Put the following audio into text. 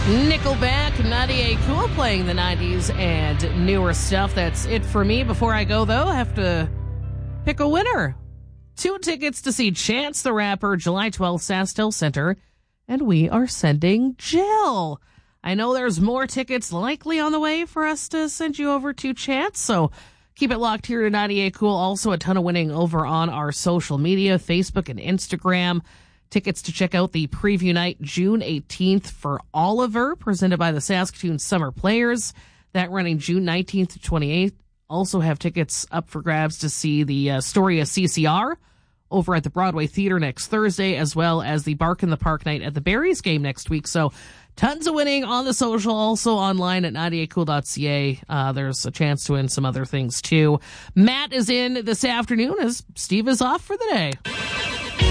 Nickelback, Nadia Cool playing the 90s and newer stuff. That's it for me. Before I go, though, I have to pick a winner. 2 tickets to see Chance the Rapper, July 12th, SaskTel Center. And we are sending Jill. I know there's more tickets likely on the way for us to send you over to Chance, so keep it locked here to 98 Cool. Also, a ton of winning over on our social media, Facebook and Instagram. Tickets to check out the preview night June 18th for Oliver, presented by the Saskatoon Summer Players. That running June 19th to 28th. Also have tickets up for grabs to see the story of CCR over at the Broadway Theater next Thursday, as well as the Bark in the Park night at the Berries game next week. So tons of winning on the social, also online at 98cool.ca. There's a chance to win some other things too. Matt is in this afternoon as Steve is off for the day.